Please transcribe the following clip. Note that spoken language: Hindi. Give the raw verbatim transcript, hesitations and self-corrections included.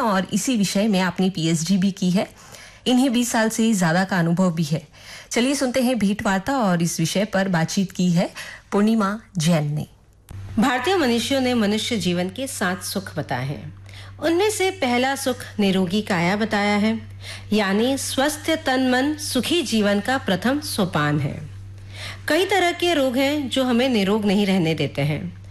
और इसी विषय में अपनी पीएचडी भी की है। इन्हें बीस साल से ज्यादा का अनुभव भी है। चलिए सुनते हैं भेंट वार्ता और इस विषय पर बातचीत की है पूर्णिमा जैन ने। भारतीय मनुष्यों ने मनुष्य जीवन के सात सुख बताए हैं। उनमें से पहला सुख निरोगी काया बताया है, यानी स्वस्थ तन मन सुखी जीवन का प्रथम सोपान है। कई तरह के रोग हैं जो हमें निरोग नहीं रहने देते हैं।